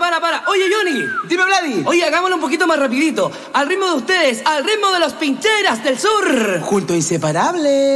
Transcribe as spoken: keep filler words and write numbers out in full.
para, para. Oye, Johnny. Dime, Vladi. Oye, hagámoslo un poquito más rapidito. Al ritmo de ustedes, al ritmo de los Pincheras del Sur. Junto inseparable.